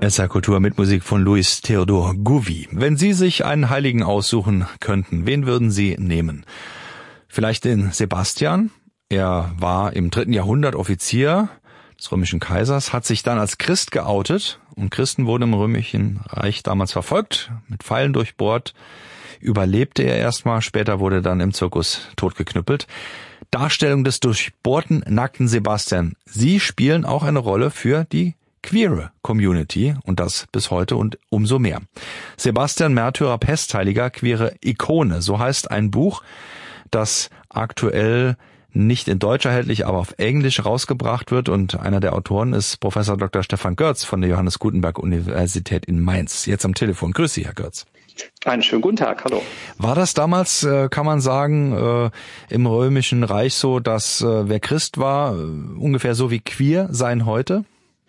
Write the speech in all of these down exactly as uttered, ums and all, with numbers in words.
S R Kultur mit Musik von Louis Theodor Gouvi. Wenn Sie sich einen Heiligen aussuchen könnten, wen würden Sie nehmen? Vielleicht den Sebastian. Er war im dritten Jahrhundert Offizier des römischen Kaisers, hat sich dann als Christ geoutet und Christen wurden im römischen Reich damals verfolgt, mit Pfeilen durchbohrt, überlebte er erstmal, später wurde er dann im Zirkus totgeknüppelt. Darstellung des durchbohrten, nackten Sebastian. Sie spielen auch eine Rolle für die queere Community und das bis heute und umso mehr. Sebastian Märtyrer, Pestheiliger, queere Ikone, so heißt ein Buch, das aktuell nicht in Deutsch erhältlich, aber auf Englisch rausgebracht wird und einer der Autoren ist Professor Doktor Stefan Görz von der Johannes Gutenberg Universität in Mainz. Jetzt am Telefon. Grüß Sie, Herr Görz. Einen schönen guten Tag, hallo. War das damals, kann man sagen, im Römischen Reich so, dass wer Christ war, ungefähr so wie queer sein heute?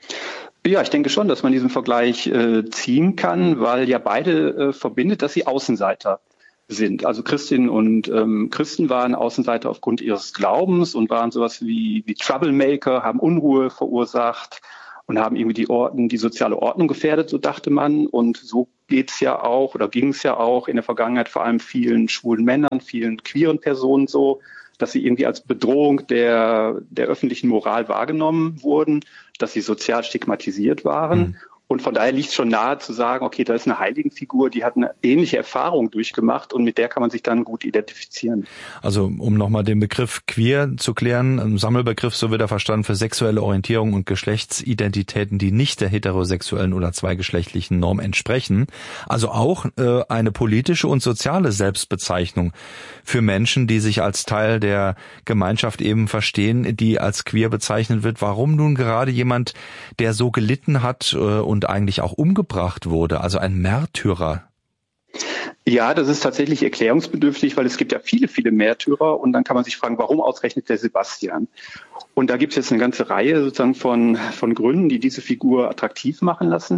Ja, ich denke schon, dass man diesen Vergleich äh, ziehen kann, weil ja beide äh, verbindet, dass sie Außenseiter sind. Also Christinnen und ähm, Christen waren Außenseiter aufgrund ihres Glaubens und waren sowas wie, wie Troublemaker, haben Unruhe verursacht und haben irgendwie die Ordnung, die soziale Ordnung gefährdet, so dachte man. Und so geht's ja auch oder ging es ja auch in der Vergangenheit vor allem vielen schwulen Männern, vielen queeren Personen so, dass sie irgendwie als Bedrohung der, der öffentlichen Moral wahrgenommen wurden, dass sie sozial stigmatisiert waren. Mhm. Und von daher liegt es schon nahe zu sagen, okay, da ist eine Heiligenfigur, die hat eine ähnliche Erfahrung durchgemacht und mit der kann man sich dann gut identifizieren. Also um nochmal den Begriff queer zu klären, ein Sammelbegriff, so wird er verstanden, für sexuelle Orientierung und Geschlechtsidentitäten, die nicht der heterosexuellen oder zweigeschlechtlichen Norm entsprechen. Also auch äh, eine politische und soziale Selbstbezeichnung für Menschen, die sich als Teil der Gemeinschaft eben verstehen, die als queer bezeichnet wird. Warum nun gerade jemand, der so gelitten hat äh, und eigentlich auch umgebracht wurde, also ein Märtyrer? Ja, das ist tatsächlich erklärungsbedürftig, weil es gibt ja viele, viele Märtyrer und dann kann man sich fragen, warum ausgerechnet der Sebastian? Und da gibt es jetzt eine ganze Reihe sozusagen von, von Gründen, die diese Figur attraktiv machen lassen.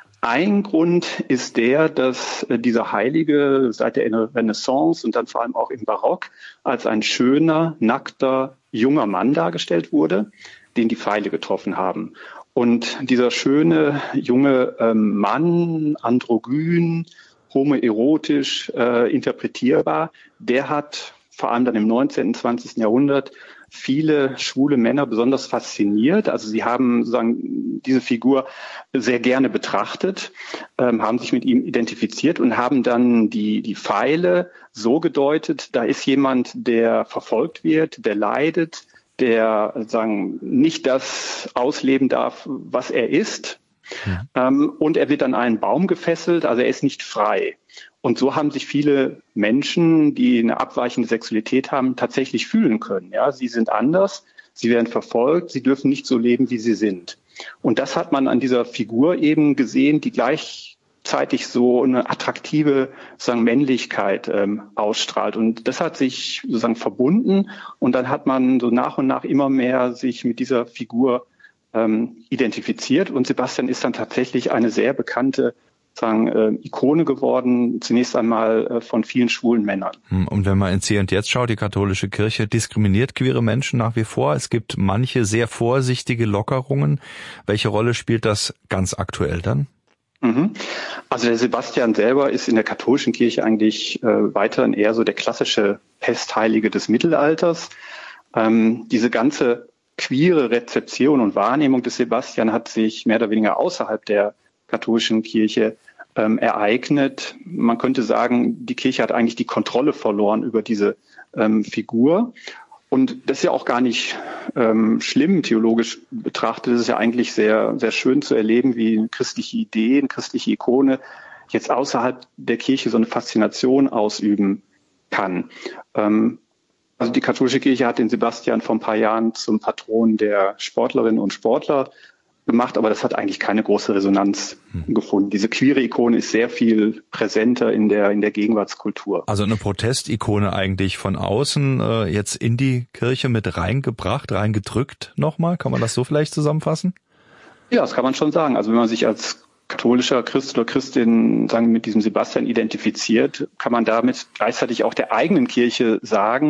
Ein Grund ist der, dass dieser Heilige seit der Renaissance und dann vor allem auch im Barock als ein schöner, nackter, junger Mann dargestellt wurde, den die Pfeile getroffen haben. Und dieser schöne, junge ähm, Mann, androgyn, homoerotisch äh, interpretierbar, der hat vor allem dann im neunzehnten, zwanzigsten Jahrhundert viele schwule Männer besonders fasziniert. Also sie haben sozusagen diese Figur sehr gerne betrachtet, ähm, haben sich mit ihm identifiziert und haben dann die, die Pfeile so gedeutet, da ist jemand, der verfolgt wird, der leidet, der sagen nicht das ausleben darf, was er ist. Ja. Ähm, und er wird an einen Baum gefesselt, also er ist nicht frei. Und so haben sich viele Menschen, die eine abweichende Sexualität haben, tatsächlich fühlen können. Ja, sie sind anders, sie werden verfolgt, sie dürfen nicht so leben, wie sie sind. Und das hat man an dieser Figur eben gesehen, die gleichzeitig so eine attraktive sozusagen Männlichkeit ähm, ausstrahlt. Und das hat sich sozusagen verbunden und dann hat man so nach und nach immer mehr sich mit dieser Figur ähm, identifiziert. Und Sebastian ist dann tatsächlich eine sehr bekannte sagen, äh, Ikone geworden, zunächst einmal äh, von vielen schwulen Männern. Und wenn man ins Hier und Jetzt schaut, die katholische Kirche diskriminiert queere Menschen nach wie vor. Es gibt manche sehr vorsichtige Lockerungen. Welche Rolle spielt das ganz aktuell dann? Mhm. Also der Sebastian selber ist in der katholischen Kirche eigentlich äh, weiterhin eher so der klassische Pestheilige des Mittelalters. Ähm, diese ganze queere Rezeption und Wahrnehmung des Sebastian hat sich mehr oder weniger außerhalb der katholischen Kirche ähm, ereignet. Man könnte sagen, die Kirche hat eigentlich die Kontrolle verloren über diese ähm, Figur. Und das ist ja auch gar nicht ähm, schlimm, theologisch betrachtet. Es ist ja eigentlich sehr, sehr schön zu erleben, wie eine christliche Idee, eine christliche Ikone jetzt außerhalb der Kirche so eine Faszination ausüben kann. Ähm, also die katholische Kirche hat den Sebastian vor ein paar Jahren zum Patron der Sportlerinnen und Sportler gemacht, aber das hat eigentlich keine große Resonanz hm. gefunden. Diese queere Ikone ist sehr viel präsenter in der in der Gegenwartskultur. Also eine Protestikone eigentlich von außen äh, jetzt in die Kirche mit reingebracht, reingedrückt nochmal. Kann man das so vielleicht zusammenfassen? Ja, das kann man schon sagen. Also wenn man sich als katholischer Christ oder Christin sagen mit diesem Sebastian identifiziert, kann man damit gleichzeitig auch der eigenen Kirche sagen,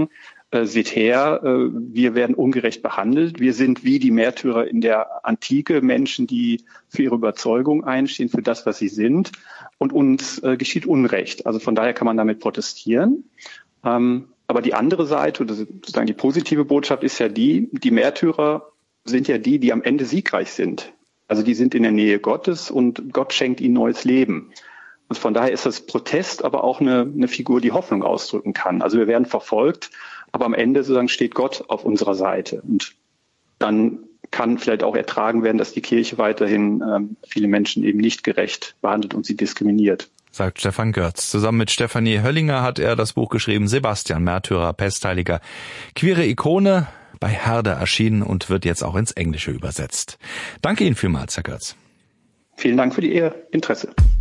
äh, seht her, äh, wir werden ungerecht behandelt. Wir sind wie die Märtyrer in der Antike, Menschen, die für ihre Überzeugung einstehen, für das, was sie sind. Und uns äh, geschieht Unrecht. Also von daher kann man damit protestieren. Ähm, aber die andere Seite, oder sozusagen die positive Botschaft ist ja die, die Märtyrer sind ja die, die am Ende siegreich sind. Also die sind in der Nähe Gottes und Gott schenkt ihnen neues Leben. Und von daher ist das Protest aber auch eine, eine Figur, die Hoffnung ausdrücken kann. Also wir werden verfolgt, aber am Ende sozusagen steht Gott auf unserer Seite. Und dann kann vielleicht auch ertragen werden, dass die Kirche weiterhin ähm, viele Menschen eben nicht gerecht behandelt und sie diskriminiert. Sagt Stefan Görz. Zusammen mit Stefanie Höllinger hat er das Buch geschrieben, Sebastian, Märtyrer, Pestheiliger, queere Ikone, bei Herder erschienen und wird jetzt auch ins Englische übersetzt. Danke Ihnen vielmals, Herr Görz. Vielen Dank für die Ihr Interesse.